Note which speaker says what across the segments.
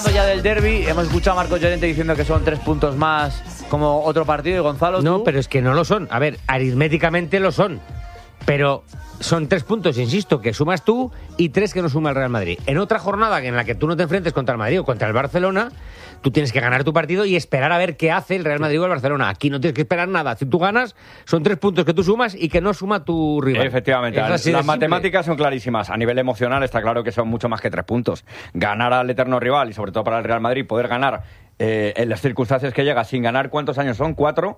Speaker 1: Ya del derbi, hemos escuchado a Marcos Llorente diciendo que son 3 puntos más como otro partido. Y Gonzalo,
Speaker 2: No,
Speaker 1: ¿tú?
Speaker 2: pero es que no lo son. A ver, aritméticamente lo son. Pero son 3 puntos, insisto, que sumas tú y 3 que no suma el Real Madrid. En otra jornada en la que tú no te enfrentes contra el Madrid o contra el Barcelona, tú tienes que ganar tu partido y esperar a ver qué hace el Real Madrid o el Barcelona. Aquí no tienes que esperar nada. Si tú ganas, son 3 puntos que tú sumas y que no suma tu rival.
Speaker 3: Efectivamente, las matemáticas son clarísimas. A nivel emocional está claro que son mucho más que 3 puntos. Ganar al eterno rival y sobre todo para el Real Madrid poder ganar en las circunstancias que llega sin ganar, ¿cuántos años son? 4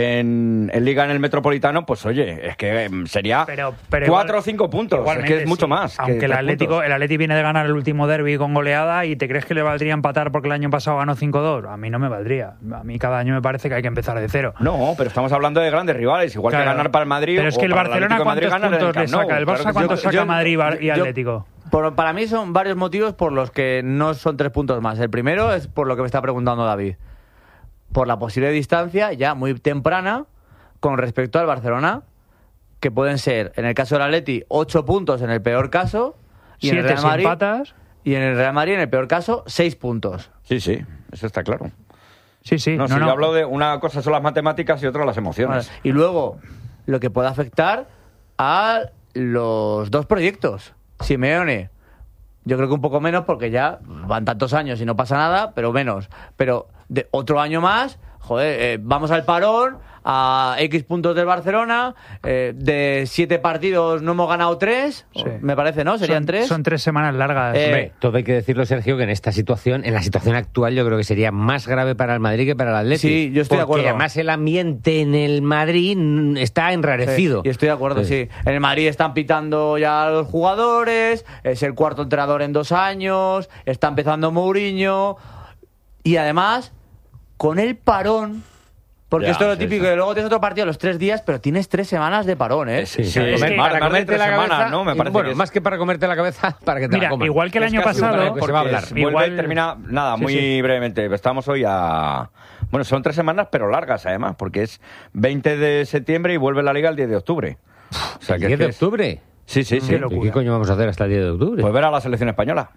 Speaker 3: en Liga en el Metropolitano, pues oye, es que sería 4 o 5 puntos, es que es mucho más.
Speaker 4: Aunque el
Speaker 3: puntos.
Speaker 4: Atleti viene de ganar el último derbi con goleada y te crees que le valdría empatar porque el año pasado ganó 5-2, a mí no me valdría. A mí cada año me parece que hay que empezar de cero.
Speaker 3: No, pero estamos hablando de grandes rivales, igual que ganar para el Madrid.
Speaker 4: Pero es que el Barcelona, ¿cuántos puntos le saca? El Barça, ¿cuántos saca Madrid y Atlético?
Speaker 1: Para mí son varios motivos por los que no son 3 puntos más. El primero es por lo que me está preguntando David. Por la posible distancia ya muy temprana con respecto al Barcelona, que pueden ser, en el caso del Atleti, 8 puntos en el peor caso, y en el Real Madrid, y en el Real Madrid, en el peor caso, 6 puntos.
Speaker 3: Sí, eso está claro.
Speaker 4: Sí.
Speaker 3: Yo hablo de una cosa son las matemáticas y otra las emociones.
Speaker 1: Vale. Y luego, lo que puede afectar a los dos proyectos. Simeone, yo creo que un poco menos porque ya van tantos años y no pasa nada, pero menos. Pero de otro año más, vamos al parón, a X puntos del Barcelona, de 7 partidos no hemos ganado 3, sí. Me parece, ¿no? ¿Serían 3?
Speaker 4: Son 3 semanas largas.
Speaker 2: Hombre, todo hay que decirlo, Sergio, que en esta situación, en la situación actual, yo creo que sería más grave para el Madrid que para el Atlético.
Speaker 1: Sí, yo estoy de acuerdo.
Speaker 2: Porque además el ambiente en el Madrid está enrarecido.
Speaker 1: Sí, y estoy de acuerdo, sí. En el Madrid están pitando ya a los jugadores, es el cuarto entrenador en 2 años, está empezando Mourinho, y además, con el parón... Porque esto es lo típico, que luego tienes otro partido a los 3 días, pero tienes 3 semanas de parón, ¿eh?
Speaker 2: Sí, para comerte la cabeza, ¿no? Me parece bueno, más que para comerte la cabeza, para que te la coman.
Speaker 4: Igual que el año pasado,
Speaker 3: se va a hablar. Termina, muy brevemente, estamos hoy a... Bueno, son 3 semanas, pero largas además, porque es 20 de septiembre y vuelve la Liga el 10 de octubre.
Speaker 2: O sea, ¿el 10 de octubre?
Speaker 3: Sí.
Speaker 2: ¿Qué coño vamos a hacer hasta el 10 de octubre?
Speaker 3: Pues ver a la selección española.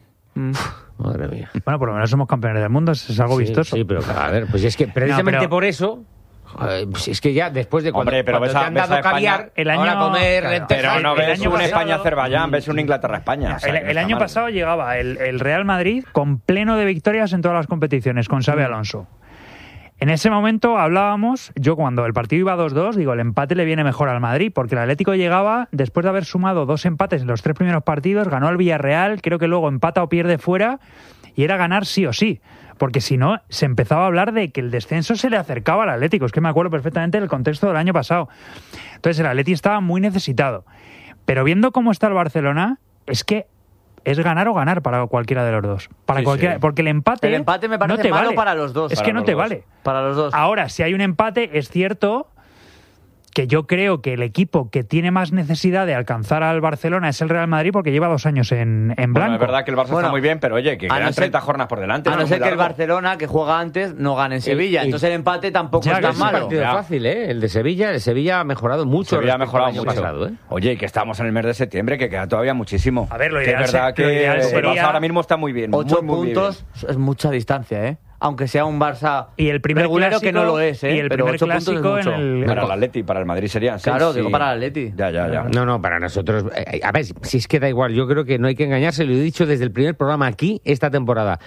Speaker 2: Madre mía.
Speaker 4: Bueno, por lo menos somos campeones del mundo, es algo vistoso.
Speaker 2: Sí, pero a ver, pues es que precisamente por eso... Pues es que ya después de cuando,
Speaker 3: pero
Speaker 2: cuando te han dado caviar, ahora comer lentejas...
Speaker 3: Pero no ves un España-Azerbaiyán, ves un Inglaterra-España.
Speaker 4: El año pasado llegaba el Real Madrid con pleno de victorias en todas las competiciones, con Xabi Alonso. En ese momento hablábamos, yo cuando el partido iba 2-2, digo, el empate le viene mejor al Madrid, porque el Atlético llegaba, después de haber sumado 2 empates en los 3 primeros partidos, ganó al Villarreal, creo que luego empata o pierde fuera, y era ganar sí o sí. Porque si no, se empezaba a hablar de que el descenso se le acercaba al Atlético. Es que me acuerdo perfectamente del contexto del año pasado. Entonces el Atleti estaba muy necesitado. Pero viendo cómo está el Barcelona, es que es ganar o ganar para cualquiera de los dos. Porque el empate
Speaker 1: me parece
Speaker 4: no te
Speaker 1: malo
Speaker 4: vale.
Speaker 1: para los dos.
Speaker 4: Es que no te vale.
Speaker 1: Para los dos.
Speaker 4: Ahora, si hay un empate, es cierto que yo creo que el equipo que tiene más necesidad de alcanzar al Barcelona es el Real Madrid porque lleva 2 años en blanco.
Speaker 3: Bueno, es verdad que el Barça está muy bien, pero oye, que quedan 30 jornadas por delante.
Speaker 1: A no ser que el Barcelona, que juega antes, no gane en Sevilla. Entonces el empate tampoco es tan malo.
Speaker 2: Es un partido fácil, ¿eh? El de Sevilla. El Sevilla ha mejorado mucho.
Speaker 3: Sevilla ha mejorado mucho.
Speaker 2: Pasado, ¿eh?
Speaker 3: Oye, que estamos en el mes de septiembre, que queda todavía muchísimo.
Speaker 4: A ver, lo
Speaker 3: ideal,
Speaker 4: es verdad que
Speaker 3: el Barça ahora mismo está muy bien.
Speaker 1: 8
Speaker 3: muy
Speaker 1: puntos
Speaker 3: bien.
Speaker 1: Es mucha distancia, ¿eh? Aunque sea un Barça
Speaker 4: y el primer
Speaker 1: regulero
Speaker 4: clásico,
Speaker 1: que no lo es, ¿eh?
Speaker 4: Y el
Speaker 1: pero
Speaker 4: primer
Speaker 1: 8 puntos
Speaker 4: clásico
Speaker 1: es mucho.
Speaker 3: Para el Atleti, para el Madrid serían 6.
Speaker 1: Claro, digo para el Atleti.
Speaker 3: Ya.
Speaker 2: No, para nosotros... A ver, si es que da igual, yo creo que no hay que engañarse, lo he dicho desde el primer programa aquí, esta temporada.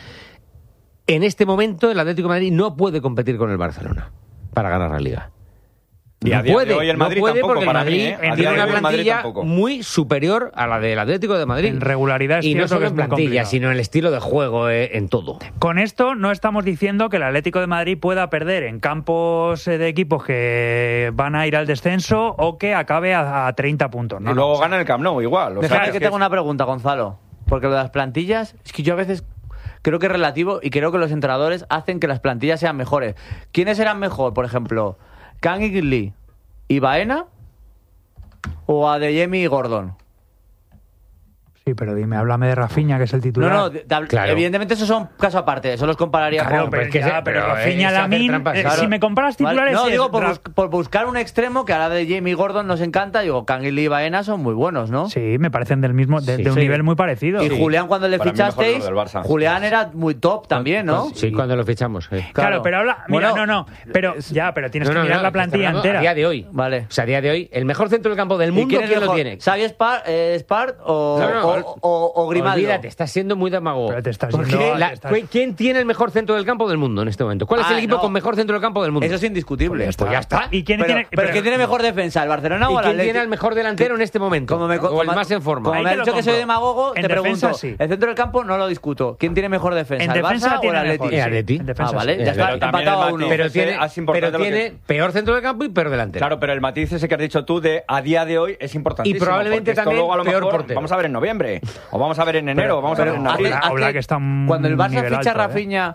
Speaker 2: En este momento el Atlético de Madrid no puede competir con el Barcelona para ganar la Liga.
Speaker 3: Y a día de hoy el Madrid tampoco,
Speaker 2: porque
Speaker 3: para
Speaker 2: el Madrid
Speaker 3: mí,
Speaker 2: tiene una plantilla muy superior a la del Atlético de Madrid.
Speaker 4: En regularidad,
Speaker 2: y no solo
Speaker 4: que
Speaker 2: en plantilla, sino en el estilo de juego, en todo.
Speaker 4: Con esto no estamos diciendo que el Atlético de Madrid pueda perder en campos de equipos que van a ir al descenso o que acabe a 30 puntos.
Speaker 3: Y luego gana el Camp Nou igual.
Speaker 1: Déjame que tenga una pregunta, Gonzalo. Porque lo de las plantillas, es que yo a veces creo que es relativo y creo que los entrenadores hacen que las plantillas sean mejores. ¿Quiénes eran mejor, por ejemplo? ¿Kang Lee y Baena o Adeyemi y Gordon?
Speaker 4: Sí, pero dime, háblame de Rafinha, que es el titular.
Speaker 1: No,
Speaker 2: Claro.
Speaker 1: evidentemente esos son casos aparte, eso los compararía
Speaker 4: Claro,
Speaker 1: con...
Speaker 4: pero,
Speaker 2: es que
Speaker 4: ya,
Speaker 2: se-
Speaker 4: pero
Speaker 2: pero
Speaker 4: Rafinha,
Speaker 2: es hacer
Speaker 4: Lamine,
Speaker 2: trampas, claro.
Speaker 4: si me comparas
Speaker 1: ¿Vale?
Speaker 4: titulares...
Speaker 1: No,
Speaker 4: es
Speaker 1: digo,
Speaker 4: Ra-
Speaker 1: por buscar un extremo, que ahora de Jamie Gordon nos encanta, digo, Kangin Lee y Baena son muy buenos, ¿no?
Speaker 4: Sí, me parecen del mismo, de un
Speaker 1: Sí.
Speaker 4: nivel muy parecido.
Speaker 1: Y Julián, cuando le
Speaker 3: Para mí mejor
Speaker 1: fichasteis,
Speaker 3: los del Barça.
Speaker 1: Julián era muy top también, ¿no?
Speaker 2: Sí, cuando lo fichamos.
Speaker 4: Claro, pero habla... Mira,
Speaker 1: Bueno,
Speaker 4: pero tienes que mirar la plantilla
Speaker 2: A
Speaker 4: entera.
Speaker 2: día de hoy.
Speaker 1: Vale.
Speaker 2: O sea, a día de hoy, el mejor centro del campo del
Speaker 1: ¿Y
Speaker 2: mundo,
Speaker 1: quién es
Speaker 2: ¿quién lo
Speaker 1: mejor?
Speaker 2: tiene?
Speaker 1: ¿Xavi Spart o,
Speaker 2: No, no,
Speaker 1: o Grimaldo?
Speaker 2: Olvídate, estás siendo muy demagogo.
Speaker 4: Pero te estás
Speaker 2: Porque
Speaker 4: yendo-
Speaker 2: la-
Speaker 4: te estás-
Speaker 2: ¿Quién tiene el mejor centro del campo del mundo en este momento? ¿Cuál es
Speaker 1: Ah,
Speaker 2: el equipo
Speaker 1: no.
Speaker 2: con mejor centro del campo del mundo?
Speaker 1: Eso es indiscutible.
Speaker 2: Pues ya está.
Speaker 4: ¿Y quién
Speaker 1: pero,
Speaker 4: tiene...?
Speaker 1: pero ¿quién tiene mejor defensa, el Barcelona
Speaker 2: ¿Y
Speaker 1: o el
Speaker 2: quién
Speaker 1: Atleti?
Speaker 2: tiene el mejor delantero en este momento?
Speaker 1: Como
Speaker 2: o el más en forma.
Speaker 1: Como
Speaker 4: Ahí
Speaker 1: me
Speaker 4: te
Speaker 1: has
Speaker 4: lo
Speaker 1: dicho que soy
Speaker 4: compro.
Speaker 1: demagogo,
Speaker 4: En
Speaker 1: te
Speaker 4: defensa,
Speaker 1: pregunto.
Speaker 4: sí.
Speaker 1: El centro del campo no lo discuto. ¿Quién tiene mejor defensa,
Speaker 4: En
Speaker 1: el
Speaker 4: defensa
Speaker 1: Barça o
Speaker 4: tiene
Speaker 1: el
Speaker 4: mejor,
Speaker 1: Atleti?
Speaker 2: El Atleti.
Speaker 4: En defensa
Speaker 1: Vale,
Speaker 4: sí.
Speaker 1: ya está,
Speaker 3: Pero también
Speaker 1: empatado a
Speaker 3: el
Speaker 1: uno.
Speaker 3: matiz
Speaker 2: Pero
Speaker 3: es
Speaker 2: tiene,
Speaker 3: importante
Speaker 2: pero
Speaker 3: lo que-
Speaker 2: tiene peor centro del campo y peor delantero.
Speaker 3: Claro, pero el matiz ese que has dicho tú de a día de hoy es importantísimo.
Speaker 2: Y probablemente
Speaker 3: porque esto
Speaker 2: también
Speaker 3: luego a lo
Speaker 2: peor
Speaker 3: mejor
Speaker 2: portero.
Speaker 3: vamos a ver en noviembre, o vamos a ver en enero, o vamos a ver en
Speaker 1: hace-
Speaker 3: abril.
Speaker 4: Oblak está un
Speaker 1: cuando el Barça
Speaker 4: nivel
Speaker 1: ficha a
Speaker 4: alto,
Speaker 1: Rafinha,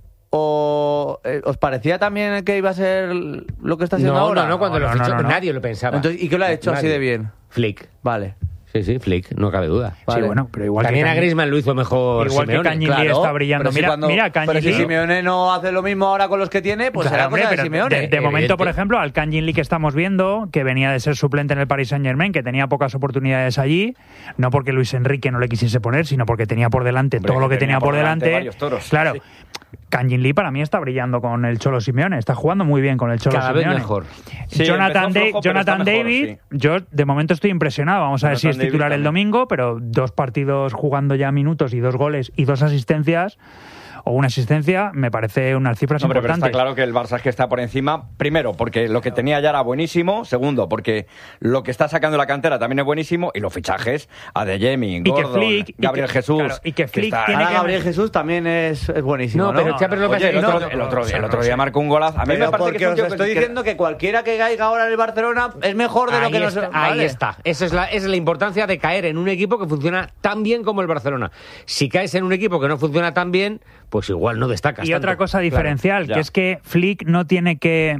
Speaker 1: ¿os parecía también que iba a ser lo que está haciendo
Speaker 2: no,
Speaker 1: ahora?
Speaker 2: no, cuando lo fichó
Speaker 4: no.
Speaker 2: nadie lo pensaba.
Speaker 1: Entonces, ¿y qué lo ha hecho así
Speaker 2: Nadie.
Speaker 1: de bien?
Speaker 2: Flick.
Speaker 1: Vale.
Speaker 2: Sí, Flick, no cabe duda.
Speaker 4: Sí,
Speaker 1: Vale.
Speaker 4: bueno, pero igual
Speaker 2: También
Speaker 4: que
Speaker 2: a Griezmann lo hizo mejor
Speaker 4: igual que
Speaker 2: Simeone.
Speaker 4: Kangin Lee está brillando.
Speaker 1: Pero
Speaker 4: Mira,
Speaker 1: pero
Speaker 4: Kangin
Speaker 1: si
Speaker 4: Lee...
Speaker 1: Simeone no hace lo mismo ahora con los que tiene, pues
Speaker 4: Claro,
Speaker 1: será
Speaker 4: hombre,
Speaker 1: cosa de
Speaker 4: pero
Speaker 1: Simeone.
Speaker 4: de momento,
Speaker 2: Evidente.
Speaker 4: por ejemplo, al Kangin Lee que estamos viendo, que venía de ser suplente en el Paris Saint-Germain, que tenía pocas oportunidades allí, no porque Luis Enrique no le quisiese poner, sino porque tenía por delante
Speaker 3: Hombre,
Speaker 4: todo lo que tenía por delante.
Speaker 3: varios toros.
Speaker 4: Claro.
Speaker 3: Sí.
Speaker 4: Kangin Lee para mí está brillando con el Cholo Simeone, está jugando muy bien con el Cholo
Speaker 2: Cada vez
Speaker 4: Simeone.
Speaker 2: mejor.
Speaker 3: Sí,
Speaker 4: Jonathan,
Speaker 3: empezó flojo, pero
Speaker 4: Jonathan
Speaker 3: está mejor,
Speaker 4: David,
Speaker 3: sí.
Speaker 4: yo de momento estoy impresionado. Vamos a ver si es
Speaker 3: Jonathan
Speaker 4: titular
Speaker 3: David
Speaker 4: el
Speaker 3: también.
Speaker 4: domingo, pero 2 partidos jugando ya minutos y 2 goles y 2 asistencias, o una asistencia, me parece unas cifras
Speaker 3: Hombre, pero
Speaker 4: importantes.
Speaker 3: está claro que el Barça es que está por encima, primero, porque lo que tenía ya era buenísimo, segundo, porque lo que está sacando la cantera también es buenísimo, y los fichajes, a De Jemi,
Speaker 4: que
Speaker 3: Gordon,
Speaker 4: Flick- y
Speaker 3: Gabriel
Speaker 4: que-
Speaker 3: Jesús...
Speaker 4: claro, y que Flick
Speaker 3: está-
Speaker 4: tiene
Speaker 1: Ahora
Speaker 4: que-
Speaker 1: Gabriel Jesús también es buenísimo,
Speaker 2: No,
Speaker 1: ¿no?
Speaker 2: pero Chapel López
Speaker 3: Oye, el
Speaker 2: no,
Speaker 3: otro, el otro día marcó un golazo. A mí me
Speaker 1: Pero
Speaker 3: parece
Speaker 1: porque
Speaker 3: que es un
Speaker 1: os
Speaker 3: tío que-
Speaker 1: estoy diciendo que cualquiera que caiga ahora en el Barcelona es mejor de lo que nos...
Speaker 2: Ahí
Speaker 1: Vale.
Speaker 2: está. Esa es la importancia de caer en un equipo que funciona tan bien como el Barcelona. Si caes en un equipo que no funciona tan bien, pues igual no destacas
Speaker 4: Y
Speaker 2: tanto.
Speaker 4: otra cosa diferencial,
Speaker 3: ya.
Speaker 4: que es que Flick no tiene que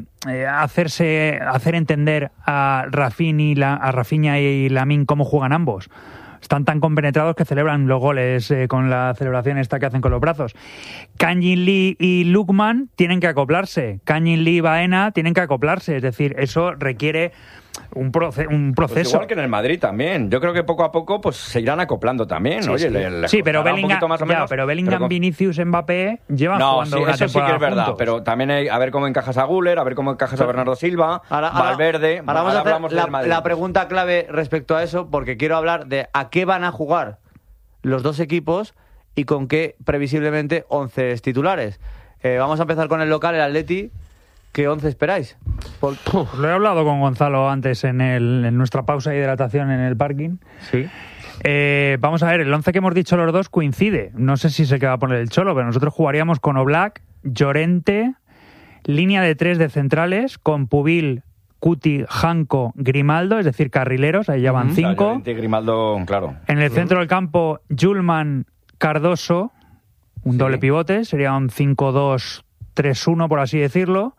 Speaker 4: hacer entender a Rafinha y Lamine cómo juegan ambos. Están tan compenetrados que celebran los goles con la celebración esta que hacen con los brazos. Kangin Lee y Lookman tienen que acoplarse. Kangin Lee y Baena tienen que acoplarse. Es decir, eso requiere un
Speaker 3: Pues
Speaker 4: proceso.
Speaker 3: igual que en el Madrid también. Yo creo que poco a poco pues se irán acoplando también.
Speaker 4: Sí,
Speaker 3: Oye,
Speaker 4: sí.
Speaker 3: le
Speaker 4: Sí, pero
Speaker 3: costará un
Speaker 4: Bellingham,
Speaker 3: poquito más o menos,
Speaker 4: pero Bellingham,
Speaker 3: con-
Speaker 4: Vinicius, Mbappé llevan
Speaker 3: No,
Speaker 4: jugando
Speaker 3: sí,
Speaker 4: una
Speaker 3: eso sí que
Speaker 4: temporada
Speaker 3: es verdad,
Speaker 4: juntos.
Speaker 3: pero también hay a ver cómo encajas a Guller, a ver cómo encajas a Bernardo Silva, Valverde.
Speaker 1: Ahora vamos a
Speaker 3: hablamos
Speaker 1: hacer
Speaker 3: del Madrid.
Speaker 1: la pregunta clave respecto a eso, porque quiero hablar de a qué van a jugar los dos equipos y con qué previsiblemente 11 titulares. Vamos a empezar con el local, el Atleti. ¿Qué 11 esperáis?
Speaker 4: Lo he hablado con Gonzalo antes en nuestra pausa de hidratación en el parking.
Speaker 2: Sí.
Speaker 4: Vamos a ver, el 11 que hemos dicho los dos coincide. No sé si se va a poner el Cholo, pero nosotros jugaríamos con Oblak, Llorente, línea de 3 de centrales, con Pubil, Cuti, Janko, Grimaldo, es decir, carrileros, ahí ya van
Speaker 3: O sea,
Speaker 4: 5.
Speaker 3: Llorente y Grimaldo, claro.
Speaker 4: En el centro del campo, Julman, Cardoso, un doble pivote, sería un 5-2-3-1, por así decirlo.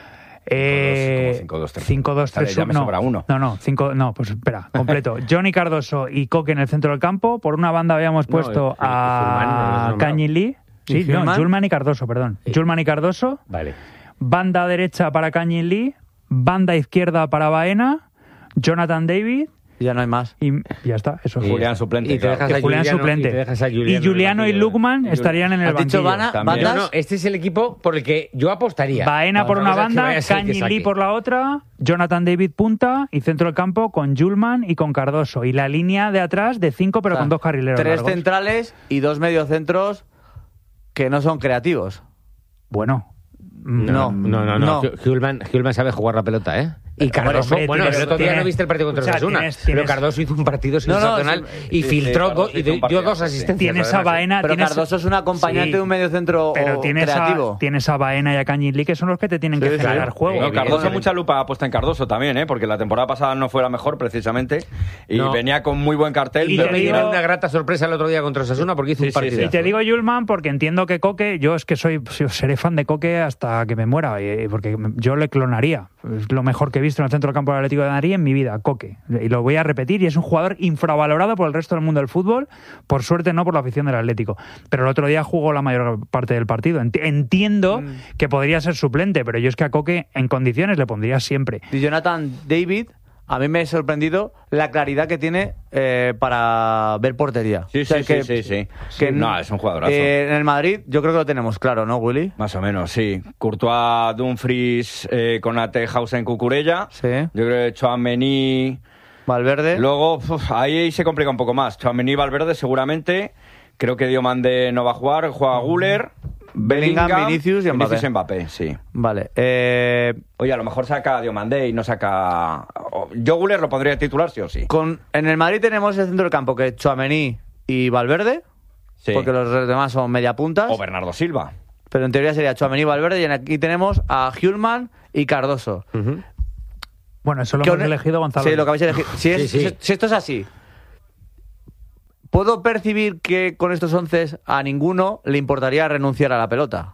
Speaker 3: 5-2-3-1.
Speaker 4: 5-2-3-1.
Speaker 3: Ya me sobra uno.
Speaker 4: No, pues espera, completo. Johnny Cardoso y Coque en el centro del campo. Por una banda habíamos puesto
Speaker 2: Zulman, no lo
Speaker 4: a
Speaker 2: has
Speaker 4: Kangin Lee. Sí,
Speaker 1: ¿Y Zulman?
Speaker 4: Julman y Cardoso, perdón. Julman y Cardoso.
Speaker 2: Vale.
Speaker 4: Banda derecha para Kangin Lee. Banda izquierda para Baena. Jonathan David.
Speaker 1: Ya no hay más.
Speaker 4: Y ya está, eso es.
Speaker 3: Julián suplente,
Speaker 2: Y te
Speaker 3: claro.
Speaker 2: dejas
Speaker 4: Que
Speaker 2: a
Speaker 4: Julián
Speaker 2: Juliano,
Speaker 4: suplente.
Speaker 2: y te dejas a
Speaker 4: Y
Speaker 2: Juliano
Speaker 4: Juliano
Speaker 2: en
Speaker 4: y
Speaker 2: el banquillo.
Speaker 4: Lukman estarían en el
Speaker 1: ¿Has dicho
Speaker 4: banquillo.
Speaker 3: También.
Speaker 2: No,
Speaker 1: bandas?
Speaker 2: no, este es el equipo por el que yo apostaría.
Speaker 4: Baena por
Speaker 2: Otra
Speaker 4: una
Speaker 2: cosa es que
Speaker 4: banda,
Speaker 2: vaya a ser el que
Speaker 4: Kangin Lee
Speaker 2: saque.
Speaker 4: por la otra, Jonathan David punta y centro del campo con Julman y con Cardoso. Y la línea de atrás de 5 pero
Speaker 1: O sea,
Speaker 4: con 2 carrileros
Speaker 1: 3
Speaker 4: largos.
Speaker 1: centrales y 2 mediocentros que no son creativos.
Speaker 4: Bueno,
Speaker 1: No.
Speaker 2: No. Hjulman sabe jugar la pelota, ¿eh? Y Cardoso,
Speaker 4: hombre,
Speaker 2: bueno,
Speaker 4: tienes-
Speaker 2: el otro día
Speaker 4: tienes-
Speaker 2: no viste el partido contra
Speaker 4: o sea,
Speaker 2: Osasuna,
Speaker 4: tienes-
Speaker 2: pero Cardoso hizo un partido
Speaker 1: No, no,
Speaker 2: sensacional
Speaker 1: sí,
Speaker 2: y
Speaker 3: sí,
Speaker 2: filtró
Speaker 3: Cardoso
Speaker 2: y
Speaker 3: hizo un
Speaker 2: dio
Speaker 3: partidazo,
Speaker 2: 2
Speaker 3: sí.
Speaker 2: asistencias.
Speaker 4: tienes a
Speaker 2: además,
Speaker 4: Baena,
Speaker 1: Pero
Speaker 4: tienes,
Speaker 1: Cardoso es un acompañante
Speaker 4: Sí,
Speaker 1: de un mediocentro
Speaker 4: pero
Speaker 1: creativo.
Speaker 4: tienes a Baena y a Kangin Lee que son los que te tienen que
Speaker 1: Sí, sí.
Speaker 4: generar juego.
Speaker 3: No, Cardoso
Speaker 2: evidentemente.
Speaker 3: mucha lupa ha puesto en Cardoso también, ¿eh? Porque la temporada pasada no fue la mejor precisamente y
Speaker 2: No.
Speaker 3: venía con muy buen cartel.
Speaker 4: Y
Speaker 2: Pero
Speaker 4: te
Speaker 2: me
Speaker 4: digo-
Speaker 2: dio una grata sorpresa el otro día contra Osasuna porque hizo
Speaker 3: Sí,
Speaker 2: un
Speaker 3: sí,
Speaker 2: partido.
Speaker 3: sí.
Speaker 4: Y te digo Julman porque entiendo que Coque, yo es que seré fan de Coque hasta que me muera, porque yo le clonaría. Es lo mejor que he visto en el centro del campo del Atlético de Madrid en mi vida, Coque. Y lo voy a repetir, y es un jugador infravalorado por el resto del mundo del fútbol, por suerte no por la afición del Atlético. Pero el otro día jugó la mayor parte del partido. Entiendo que podría ser suplente, pero yo es que a Coque en condiciones le pondría siempre.
Speaker 1: Y Jonathan David, a mí me ha sorprendido la claridad que tiene para ver portería.
Speaker 3: Sí,
Speaker 1: O sea,
Speaker 3: sí. No, es un jugadorazo.
Speaker 1: En el Madrid yo creo que lo tenemos claro, ¿no, Willy?
Speaker 3: Más o menos, sí. Courtois, Dumfries, Konate, Hausen, Cucurella.
Speaker 1: Sí.
Speaker 3: Yo creo que Tchouaméni...
Speaker 1: Valverde.
Speaker 3: Luego, ahí se complica un poco más. Tchouaméni, Valverde, seguramente. Creo que Diomande no va a jugar. Juega Güler,
Speaker 1: Bellingham, Vinicius y Mbappé.
Speaker 3: Mbappé, sí.
Speaker 1: Vale.
Speaker 3: Oye, a lo mejor saca a Diomande y no saca... Yo Güler lo pondría titular, sí o sí.
Speaker 1: En el Madrid tenemos el centro del campo, que es Tchouaméni y Valverde,
Speaker 3: Sí.
Speaker 1: porque los demás son media puntas.
Speaker 3: O Bernardo Silva.
Speaker 1: Pero en teoría sería Tchouaméni y Valverde, y aquí tenemos a Hjulman y Cardoso.
Speaker 4: Bueno, eso lo
Speaker 1: Que
Speaker 4: hemos elegido Gonzalo.
Speaker 1: Sí, lo que habéis elegido. Si esto es así, ¿puedo percibir que con estos 11 a ninguno le importaría renunciar a la pelota?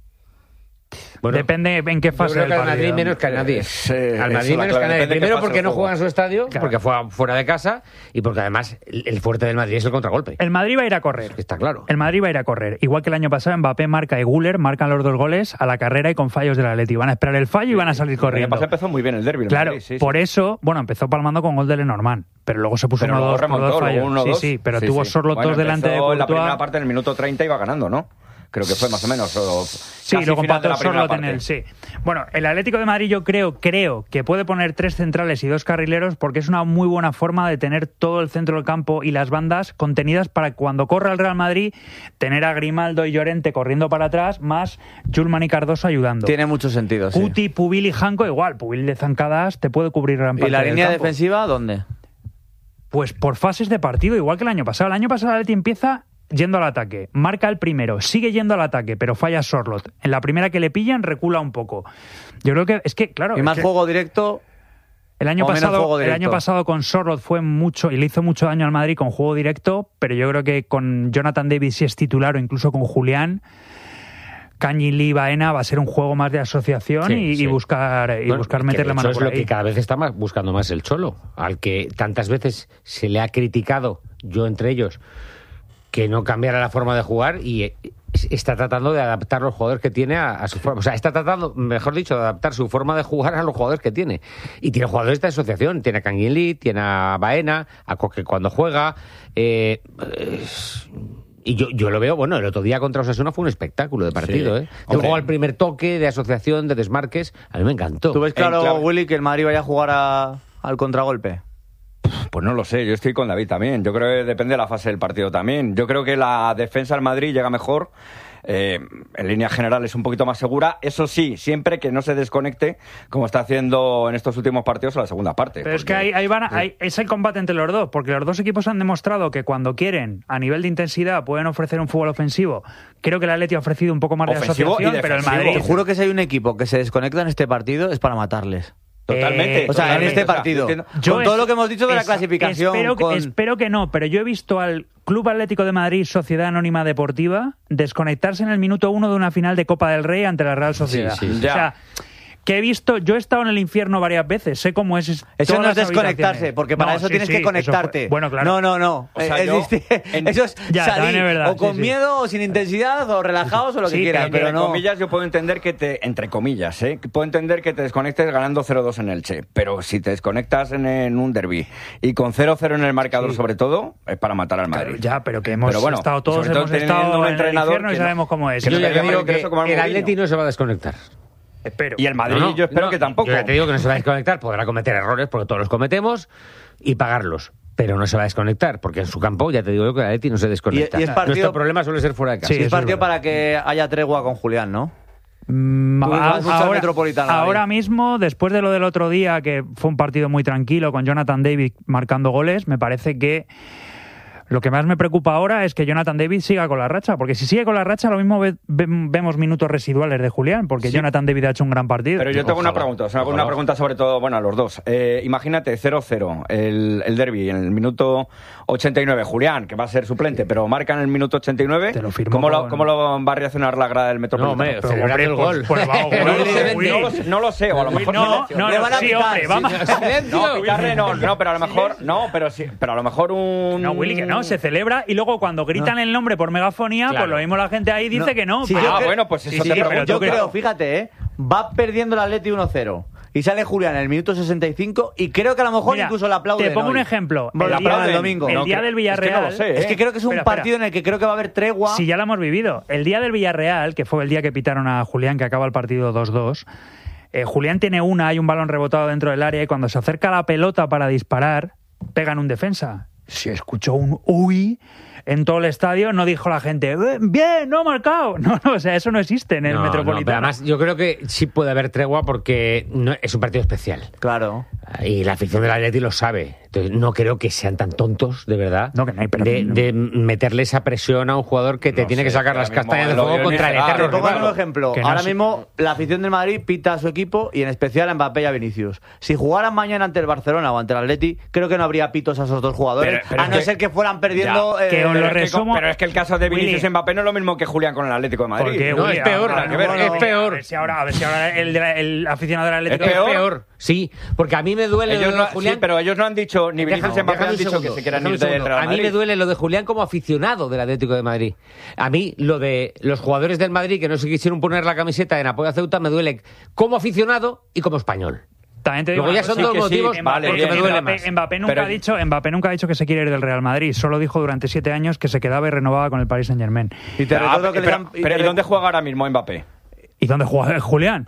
Speaker 2: Bueno,
Speaker 4: depende en qué fase
Speaker 2: yo creo
Speaker 4: del
Speaker 2: que al
Speaker 4: partido.
Speaker 2: Madrid menos que a nadie. Al Madrid menos que a nadie. Primero porque no juega en su estadio, porque fue fuera de casa, y porque además el fuerte del Madrid es el contragolpe.
Speaker 4: El Madrid va a ir a correr.
Speaker 2: Está claro.
Speaker 4: El Madrid va a ir a correr. Igual que el año pasado, Mbappé marca y Güler marcan los 2 goles a la carrera y con fallos del Atlético. Van a esperar el fallo y van a salir
Speaker 3: El año
Speaker 4: corriendo.
Speaker 3: pasado empezó muy bien el derbi.
Speaker 4: Claro, por eso, bueno, empezó palmando con gol de Lenormand, pero luego se puso
Speaker 3: Pero luego
Speaker 4: 1-2 por 2
Speaker 3: remontó,
Speaker 4: fallos.
Speaker 3: luego 1-2.
Speaker 4: Sí, pero tuvo solo
Speaker 3: Bueno,
Speaker 4: 2 delante de
Speaker 3: empezó en la
Speaker 4: Courtois.
Speaker 3: primera parte, en el minuto 30 iba ganando, ¿no? Creo que fue más o menos.
Speaker 4: Sí,
Speaker 3: casi
Speaker 4: luego
Speaker 3: final de
Speaker 4: empató
Speaker 3: la primera
Speaker 4: Sorloth en
Speaker 3: parte.
Speaker 4: el sí. Bueno, el Atlético de Madrid yo creo que puede poner 3 centrales y 2 carrileros, porque es una muy buena forma de tener todo el centro del campo y las bandas contenidas para cuando corra el Real Madrid tener a Grimaldo y Llorente corriendo para atrás, más Hjulman y Cardoso ayudando.
Speaker 1: Tiene mucho sentido, sí.
Speaker 4: Cuti, Pubil y Janko igual. Pubil de zancadas te puede cubrir gran parte
Speaker 1: ¿Y la
Speaker 4: del
Speaker 1: línea
Speaker 4: campo.
Speaker 1: defensiva dónde?
Speaker 4: Pues por fases de partido, igual que el año pasado. El año pasado el Atleti empieza yendo al ataque, marca el primero, sigue yendo al ataque, pero falla Sorloth. En la primera que le pillan, recula un poco. Yo creo que es que, claro,
Speaker 1: Y
Speaker 4: es
Speaker 1: más
Speaker 4: que
Speaker 1: juego directo.
Speaker 4: el año
Speaker 1: o menos juego
Speaker 4: pasado, el
Speaker 1: directo.
Speaker 4: año pasado con Sorloth fue mucho y le hizo mucho daño al Madrid con juego directo, pero yo creo que con Jonathan David, si es titular, o incluso con Julián, Cañili, Baena, va a ser un juego más de asociación
Speaker 2: Sí,
Speaker 4: y
Speaker 2: sí.
Speaker 4: buscar
Speaker 2: Bueno,
Speaker 4: meterle
Speaker 2: que
Speaker 4: mano
Speaker 2: eso
Speaker 4: por
Speaker 2: es lo
Speaker 4: ahí.
Speaker 2: que cada vez está buscando más el Cholo, al que tantas veces se le ha criticado, yo entre ellos, que no cambiara la forma de jugar, y está tratando de adaptar los jugadores que tiene a su forma. O sea, está tratando, mejor dicho, de adaptar su forma de jugar a los jugadores que tiene. Y tiene jugadores de asociación. Tiene a Canguilí, tiene a Baena, a Coque cuando juega. Y yo lo veo, bueno, el otro día contra Osasuna fue un espectáculo de partido,
Speaker 3: Sí.
Speaker 2: ¿eh?
Speaker 3: Hombre.
Speaker 2: Jugó al primer toque de asociación, de desmarques. A mí me encantó.
Speaker 1: ¿Tú ves claro,
Speaker 3: clave.
Speaker 1: Willy, que el Madrid vaya a jugar al contragolpe?
Speaker 3: Pues no lo sé, yo estoy con David también. Yo creo que depende de la fase del partido también. Yo creo que la defensa del Madrid llega mejor. En línea general es un poquito más segura. Eso sí, siempre que no se desconecte, como está haciendo en estos últimos partidos en la segunda parte.
Speaker 4: Pero es que es el combate entre los dos, porque los dos equipos han demostrado que cuando quieren, a nivel de intensidad, pueden ofrecer un fútbol ofensivo. Creo que el Atleti ha ofrecido un poco más de
Speaker 3: Ofensivo
Speaker 4: asociación,
Speaker 3: y
Speaker 4: pero el
Speaker 3: defensivo.
Speaker 4: Madrid...
Speaker 1: Te juro que si hay un equipo que se desconecta en este partido es para matarles.
Speaker 3: Totalmente.
Speaker 1: O sea, en
Speaker 3: totalmente.
Speaker 1: este
Speaker 3: O sea,
Speaker 1: partido.
Speaker 3: entiendo-
Speaker 1: Con todo lo que hemos dicho de la clasificación.
Speaker 4: Espero que no, pero yo he visto al Club Atlético de Madrid, Sociedad Anónima Deportiva, desconectarse en el minuto 1 de una final de Copa del Rey ante la Real Sociedad.
Speaker 2: Sí, sí,
Speaker 3: ya.
Speaker 4: O sea, que he visto, yo he estado en el infierno varias veces, sé cómo es.
Speaker 1: Eso
Speaker 4: todas
Speaker 1: no es
Speaker 4: las
Speaker 1: desconectarse,
Speaker 4: habitaciones.
Speaker 1: porque para
Speaker 4: No,
Speaker 1: eso
Speaker 4: sí,
Speaker 1: tienes
Speaker 4: sí,
Speaker 1: que
Speaker 4: eso
Speaker 1: conectarte.
Speaker 4: bueno, claro.
Speaker 1: No.
Speaker 3: O sea, yo-
Speaker 1: Eso es
Speaker 4: Ya, también
Speaker 1: salir
Speaker 4: es verdad,
Speaker 1: o con
Speaker 4: sí, sí.
Speaker 1: miedo o sin intensidad o relajados o lo que
Speaker 4: Sí,
Speaker 1: quieras, pero
Speaker 3: entre
Speaker 1: no.
Speaker 3: comillas, yo puedo entender que entre comillas, que puedo entender que te desconectes ganando 0-2 en el Che, pero si te desconectas en un derbi y con 0-0 en el marcador,
Speaker 4: Sí.
Speaker 3: sobre todo, es para matar al Madrid.
Speaker 4: Claro, ya, pero que hemos
Speaker 3: Pero bueno,
Speaker 4: estado todos,
Speaker 3: sobre todo
Speaker 4: hemos
Speaker 3: teniendo
Speaker 4: estado
Speaker 3: un
Speaker 4: en el
Speaker 3: entrenador
Speaker 4: infierno y
Speaker 3: que no-
Speaker 4: sabemos cómo es.
Speaker 3: que no
Speaker 2: Yo ya
Speaker 3: debería
Speaker 2: te digo
Speaker 3: aprender
Speaker 2: que
Speaker 3: eso como
Speaker 2: el
Speaker 3: Mourinho.
Speaker 2: Atleti no se va a desconectar.
Speaker 4: Espero.
Speaker 3: Y el Madrid, yo espero que tampoco.
Speaker 2: Yo ya te digo que no se va a desconectar, podrá cometer errores, porque todos los cometemos, y pagarlos. Pero no se va a desconectar, porque en su campo, ya te digo yo que el Atleti no se desconecta.
Speaker 1: Y es partido-
Speaker 2: Nuestro problema suele ser fuera de casa.
Speaker 4: Sí,
Speaker 1: es
Speaker 4: eso
Speaker 1: partido
Speaker 4: es verdad.
Speaker 1: para que haya tregua con Julián, ¿no? Tú vas mucho al Metropolitano,
Speaker 4: ahora
Speaker 1: David.
Speaker 4: mismo, después de lo del otro día, que fue un partido muy tranquilo con Jonathan David marcando goles, me parece que Lo que más me preocupa ahora es que Jonathan David siga con la racha, porque si sigue con la racha, lo mismo vemos minutos residuales de Julián, porque Jonathan David ha hecho un gran partido.
Speaker 3: Pero yo tengo una pregunta, una pregunta sobre todo, bueno, a los dos. Imagínate 0-0, el derbi en el minuto 89. Julián, que va a ser suplente, pero marca en el minuto 89.
Speaker 4: Te lo firmo.
Speaker 3: ¿Cómo lo va a reaccionar la grada del Metropolitano?
Speaker 2: Celebrando el gol.
Speaker 3: No lo sé, o a lo mejor
Speaker 1: Le van a
Speaker 4: sí,
Speaker 1: pitar.
Speaker 4: hombre, vamos.
Speaker 3: No, pitarle no, pero a lo mejor pero a lo mejor un
Speaker 4: No, Willy, que no, se celebra y luego cuando gritan el nombre por megafonía,
Speaker 2: Claro.
Speaker 4: pues lo mismo la gente ahí dice que no.
Speaker 1: Sí,
Speaker 4: pero-
Speaker 1: yo
Speaker 3: pues eso
Speaker 4: Sí,
Speaker 3: te
Speaker 4: pero
Speaker 3: pregunto.
Speaker 1: Yo creo, fíjate, va perdiendo el Atleti 1-0 y sale Julián en el minuto 65 y creo que a lo mejor
Speaker 4: Mira,
Speaker 1: incluso le aplauden.
Speaker 4: te pongo
Speaker 1: hoy.
Speaker 4: un ejemplo.
Speaker 1: Bueno,
Speaker 4: El
Speaker 1: le
Speaker 4: día
Speaker 1: aplauden
Speaker 4: del-
Speaker 1: el domingo.
Speaker 4: el día del Villarreal.
Speaker 3: Es que no lo sé,
Speaker 1: Es que creo que es un
Speaker 4: Espera,
Speaker 1: partido en el que creo que va a haber tregua.
Speaker 4: Sí, ya lo hemos vivido. El día del Villarreal, que fue el día que pitaron a Julián, que acaba el partido 2-2, Julián tiene hay un balón rebotado dentro del área y cuando se acerca la pelota para disparar, pegan un defensa. Se escuchó un uy en todo el estadio, no dijo la gente, bien, no ha marcado. No, o sea, eso no existe en el
Speaker 2: No,
Speaker 4: Metropolitano.
Speaker 2: pero además, yo creo que sí puede haber tregua porque es un partido especial.
Speaker 1: Claro.
Speaker 2: Y la afición del Atleti lo sabe. Entonces, no creo que sean tan tontos, de verdad,
Speaker 4: No, que no hay, pero-
Speaker 2: de meterle esa presión a un jugador que te
Speaker 3: No
Speaker 2: tiene que
Speaker 3: sé,
Speaker 2: sacar
Speaker 3: ahora
Speaker 2: las
Speaker 3: mismo
Speaker 2: castañas de
Speaker 3: lo
Speaker 2: fuego
Speaker 3: veo
Speaker 2: contra el
Speaker 3: ni
Speaker 2: eterno
Speaker 1: Te pongo
Speaker 2: rival.
Speaker 1: un ejemplo.
Speaker 4: Que no
Speaker 1: Ahora
Speaker 4: sé.
Speaker 1: mismo la afición del Madrid pita a su equipo y en especial a Mbappé y a Vinicius. Si jugaran mañana ante el Barcelona o ante el Atleti, creo que no habría pitos a esos dos jugadores,
Speaker 3: Pero
Speaker 1: a
Speaker 3: es
Speaker 1: no
Speaker 3: que-
Speaker 1: ser que fueran perdiendo.
Speaker 4: Ya, que os lo
Speaker 3: Pero es que
Speaker 4: resumo.
Speaker 3: pero es que el caso de Vinicius
Speaker 4: Willy.
Speaker 3: Mbappé no es lo mismo que Julián con el Atlético de Madrid.
Speaker 4: ¿Por qué,
Speaker 2: No,
Speaker 4: Willy?
Speaker 2: es peor,
Speaker 4: Ahora,
Speaker 2: nada que ver,
Speaker 4: bueno,
Speaker 2: es peor.
Speaker 4: A ver si ahora el aficionado del Atlético
Speaker 3: ¿Es
Speaker 2: Es
Speaker 3: peor?
Speaker 2: peor, sí, porque a mí me duele
Speaker 3: Ellos
Speaker 2: lo de
Speaker 3: no,
Speaker 2: Julián.
Speaker 3: sí, pero ellos no han dicho, ni Vinicius y Mbappé han dicho que se quieran ir del Real
Speaker 2: A mí
Speaker 3: Madrid.
Speaker 2: me duele lo de Julián como aficionado del Atlético de Madrid. A mí lo de los jugadores del Madrid que no se quisieron poner la camiseta en apoyo a Ceuta me duele como aficionado y como español.
Speaker 4: También te digo
Speaker 2: Luego ya
Speaker 4: una
Speaker 2: son
Speaker 4: cosa,
Speaker 2: dos
Speaker 3: que sí,
Speaker 2: motivos
Speaker 3: vale,
Speaker 2: porque
Speaker 3: bien.
Speaker 2: me duele más.
Speaker 4: Mbappé
Speaker 3: Pero-
Speaker 4: nunca ha dicho que se quiere ir del Real Madrid. Solo dijo durante 7 años que se quedaba y renovaba con el Paris Saint-Germain.
Speaker 1: Y te recuerdo que les han-
Speaker 3: ¿Y dónde juega ahora mismo Mbappé?
Speaker 4: ¿Y dónde juega Julián?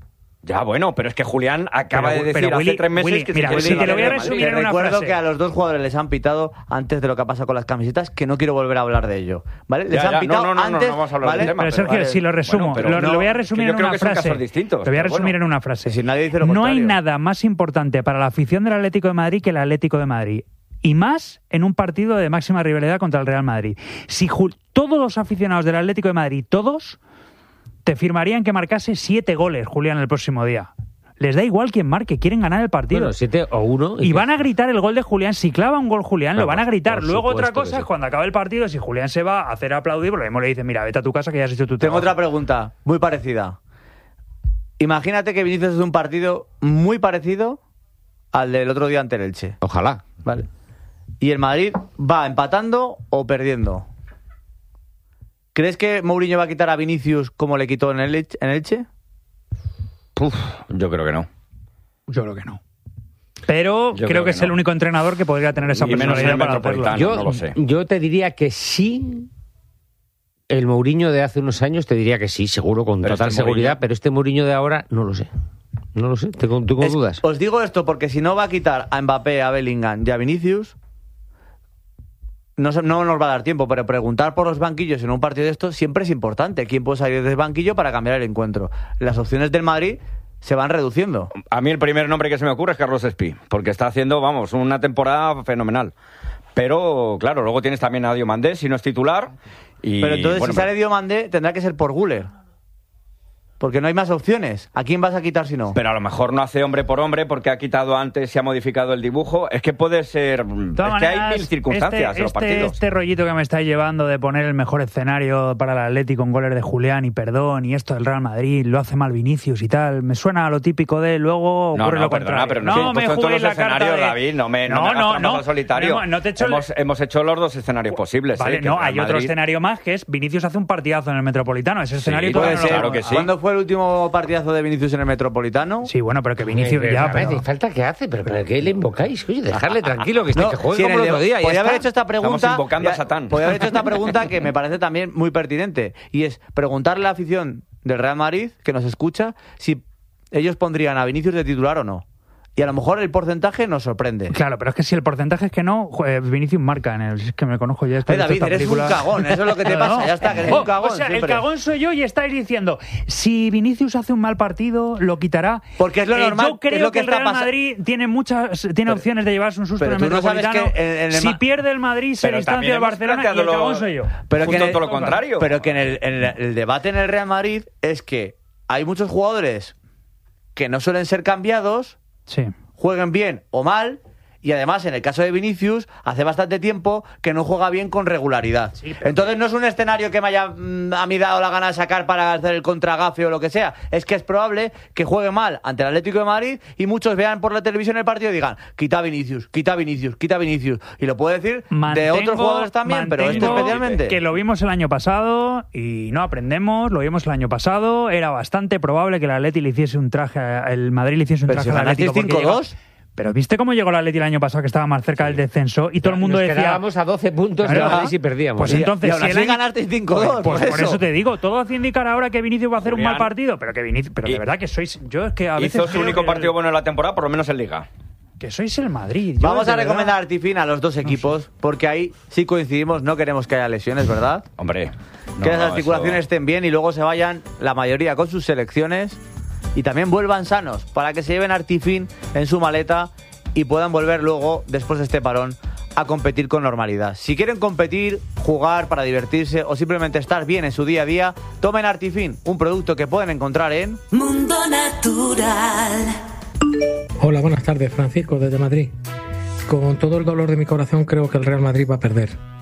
Speaker 3: Ya, bueno, pero es que Julián acaba
Speaker 4: Pero-
Speaker 3: de decir
Speaker 4: pero
Speaker 3: hace
Speaker 4: Willy-
Speaker 3: 3 meses
Speaker 4: Willy,
Speaker 3: que
Speaker 4: mira,
Speaker 3: se quiere
Speaker 4: si
Speaker 3: ir
Speaker 4: te
Speaker 3: al
Speaker 4: lo voy a
Speaker 3: Real Madrid.
Speaker 4: resumir
Speaker 1: Te
Speaker 4: en una
Speaker 1: recuerdo
Speaker 4: frase.
Speaker 1: que a los dos jugadores les han pitado antes de lo que ha pasado con las camisetas, que no quiero volver a hablar de ello. ¿Vale? Les
Speaker 3: Ya,
Speaker 1: han
Speaker 3: ya,
Speaker 1: pitado
Speaker 3: no
Speaker 1: antes.
Speaker 3: vamos a hablar del
Speaker 1: ¿vale?
Speaker 3: tema,
Speaker 4: Pero Sergio,
Speaker 1: vale.
Speaker 4: si lo resumo,
Speaker 3: Bueno, pero
Speaker 4: lo voy a
Speaker 3: no,
Speaker 4: resumir
Speaker 3: que yo
Speaker 4: en
Speaker 3: creo
Speaker 4: una
Speaker 3: que son
Speaker 4: frase.
Speaker 3: casos distintos,
Speaker 4: Lo voy a
Speaker 3: pero
Speaker 4: resumir
Speaker 3: bueno.
Speaker 4: en una frase.
Speaker 1: Si nadie dice lo
Speaker 4: No hay
Speaker 1: contrario.
Speaker 4: nada más importante para la afición del Atlético de Madrid que el Atlético de Madrid. Y más en un partido de máxima rivalidad contra el Real Madrid. Si todos los aficionados del Atlético de Madrid, todos, te firmarían que marcase 7 goles, Julián, el próximo día. Les da igual quién marque, quieren ganar el partido.
Speaker 2: Bueno, 7 o 1.
Speaker 4: Y van a gritar el gol de Julián. Si clava un gol Julián, lo van a gritar.
Speaker 2: por
Speaker 4: Luego otra
Speaker 2: supuesto que
Speaker 4: cosa
Speaker 2: sí.
Speaker 4: es cuando acabe el partido, si Julián se va a hacer aplaudir, por lo mismo le dicen, mira, vete a tu casa que ya has hecho tu
Speaker 1: Tengo
Speaker 4: trabajo.
Speaker 1: otra pregunta, muy parecida. Imagínate que Vinicius es un partido muy parecido al del otro día ante el Elche.
Speaker 2: Ojalá.
Speaker 1: ¿Vale? Y el Madrid va empatando o perdiendo. ¿Crees que Mourinho va a quitar a Vinicius como le quitó en Elche?
Speaker 3: Yo creo que no.
Speaker 4: Yo creo que no. Pero
Speaker 3: Yo
Speaker 4: creo que es
Speaker 3: no.
Speaker 4: el único entrenador que podría tener esa
Speaker 3: Y menos en
Speaker 4: personalidad
Speaker 3: el
Speaker 4: para hacerlo.
Speaker 3: Metropolitano. no lo sé.
Speaker 2: Yo te diría que sí. El Mourinho de hace unos años te diría que sí, seguro, con
Speaker 3: Pero
Speaker 2: total
Speaker 3: este
Speaker 2: seguridad,
Speaker 3: Mourinho-
Speaker 2: pero este Mourinho de ahora no lo sé. No lo sé, tengo dudas.
Speaker 1: Os digo esto porque si no va a quitar a Mbappé, a Bellingham y a Vinicius, no nos va a dar tiempo, pero preguntar por los banquillos en un partido de estos siempre es importante. ¿Quién puede salir del banquillo para cambiar el encuentro? Las opciones del Madrid se van reduciendo.
Speaker 3: A mí el primer nombre que se me ocurre es Carlos Espí, porque está haciendo, vamos, una temporada fenomenal. Pero, claro, luego tienes también a Diomandé, si no es titular. Y,
Speaker 1: Pero entonces
Speaker 3: bueno,
Speaker 1: si sale Diomandé tendrá que ser por Güler. Porque no hay más opciones. ¿A quién vas a quitar si no?
Speaker 3: Pero a lo mejor no hace hombre por hombre porque ha quitado antes, se ha modificado el dibujo. Es que puede ser...
Speaker 4: De todas
Speaker 3: Es que hay
Speaker 4: maneras,
Speaker 3: mil circunstancias en los partidos.
Speaker 4: Este rollito que me estáis llevando de poner el mejor escenario para el Atlético con goles de Julián y perdón, y esto del Real Madrid, lo hace mal Vinicius y tal, me suena a lo típico de luego
Speaker 3: No,
Speaker 4: ocurre
Speaker 3: no,
Speaker 4: lo
Speaker 3: perdona,
Speaker 4: contrario.
Speaker 3: pero no, hemos
Speaker 4: me
Speaker 3: puesto en todos
Speaker 4: juguéis
Speaker 3: los
Speaker 4: la carta
Speaker 3: escenarios,
Speaker 4: de...
Speaker 3: David, no me hagas trampas al solitario.
Speaker 4: No te he hecho
Speaker 3: hemos hecho los dos escenarios posibles.
Speaker 4: Vale,
Speaker 3: que
Speaker 4: no,
Speaker 3: el Real
Speaker 4: hay otro
Speaker 3: Madrid-
Speaker 4: escenario más que es Vinicius hace un partidazo en el Metropolitano. Ese escenario todavía
Speaker 1: Puede
Speaker 4: no lo
Speaker 1: ser.
Speaker 3: claro que sí.
Speaker 1: ¿Cuándo fue el último partidazo de Vinicius en el Metropolitano?
Speaker 4: Sí, bueno, pero que Vinicius ya... pero-
Speaker 2: falta que hace, pero ¿qué le invocáis? Oye, dejarle tranquilo, que,
Speaker 1: No,
Speaker 2: que juegue
Speaker 1: si en
Speaker 2: como el
Speaker 1: de-
Speaker 2: otro día. y ya
Speaker 1: podía haber
Speaker 2: está.
Speaker 1: hecho esta pregunta.
Speaker 3: Estamos invocando a Satán.
Speaker 1: Podía haber hecho esta pregunta que me parece también muy pertinente. Y es preguntarle a la afición del Real Madrid, que nos escucha, si ellos pondrían a Vinicius de titular o no. y a lo mejor el porcentaje nos sorprende.
Speaker 4: Claro, pero es que si el porcentaje es que no, Vinicius marca en el... Es que me conozco ya.
Speaker 1: David, eres un cagón, eso es lo que te pasa, ya está, que eres un cagón.
Speaker 4: O sea,
Speaker 1: siempre.
Speaker 4: el cagón soy yo y estáis diciendo, si Vinicius hace un mal partido, lo quitará.
Speaker 1: Porque es lo normal,
Speaker 4: yo creo
Speaker 1: es lo que
Speaker 4: el Real
Speaker 1: está
Speaker 4: Madrid tiene opciones de llevarse un susto en el
Speaker 1: tú no sabes
Speaker 4: Metropolitano.
Speaker 1: que
Speaker 4: si pierde el Madrid, se
Speaker 3: Pero
Speaker 4: distancia del Barcelona y el cagón soy yo.
Speaker 1: Pero
Speaker 3: justo
Speaker 1: que
Speaker 3: todo lo contrario.
Speaker 1: Pero que en el debate en el Real Madrid es que hay muchos jugadores que no suelen ser cambiados,
Speaker 4: Sí.
Speaker 1: jueguen bien o mal, y además en el caso de Vinicius hace bastante tiempo que no juega bien con regularidad.
Speaker 4: Sí, pero
Speaker 1: entonces no es un escenario que me haya a mí dado la gana de sacar para hacer el contragafe o lo que sea, es que es probable que juegue mal ante el Atlético de Madrid y muchos vean por la televisión el partido y digan, quita Vinicius, quita Vinicius, quita Vinicius, y lo puedo decir de otros jugadores también, pero este especialmente.
Speaker 4: Que lo vimos el año pasado y no aprendemos, lo vimos el año pasado, era bastante probable que el Atleti le hiciese un traje, el Madrid le hiciese un
Speaker 1: Pero
Speaker 4: traje
Speaker 1: si
Speaker 4: al Atlético.
Speaker 1: ganasteis 5-2.
Speaker 4: Pero ¿viste cómo llegó el Atleti el año pasado, que estaba más cerca del descenso? Y todo el mundo
Speaker 2: Nos
Speaker 4: decía...
Speaker 2: quedábamos a 12 puntos de
Speaker 4: Claro.
Speaker 2: Madrid si perdíamos.
Speaker 4: Pues
Speaker 2: ¿eh?
Speaker 4: entonces,
Speaker 1: y aún
Speaker 4: si
Speaker 1: así ganasteis 5-2.
Speaker 4: Pues por eso te digo, todo hace indicar ahora que Vinicius va a hacer un
Speaker 3: Julián.
Speaker 4: mal partido, pero que Vinicius, pero de verdad que sois... Yo es que a veces
Speaker 3: Hizo su
Speaker 4: creo
Speaker 3: único
Speaker 4: que-
Speaker 3: partido bueno en la temporada, por lo menos en Liga.
Speaker 4: Que sois el Madrid. Yo,
Speaker 1: Vamos
Speaker 4: de
Speaker 1: a
Speaker 4: verdad-
Speaker 1: recomendar a Artifin a los dos equipos, porque ahí sí coincidimos, no queremos que haya lesiones, ¿verdad?
Speaker 3: Hombre.
Speaker 1: Que
Speaker 3: no,
Speaker 1: las articulaciones
Speaker 3: eso-
Speaker 1: estén bien y luego se vayan la mayoría con sus selecciones y también vuelvan sanos para que se lleven Artifin en su maleta y puedan volver luego, después de este parón, a competir con normalidad. Si quieren competir, jugar para divertirse o simplemente estar bien en su día a día, tomen Artifin, un producto que pueden encontrar en...
Speaker 5: Mundo Natural.
Speaker 6: Hola, buenas tardes, Francisco, desde Madrid. Con todo el dolor de mi corazón creo que el Real Madrid va a perder.